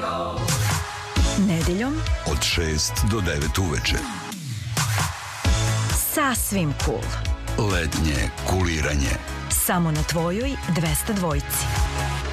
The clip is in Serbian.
Nedeljom od 6 do 9 uveče. Sasvim cool. Letnje kuliranje. Samo na tvojoj 202.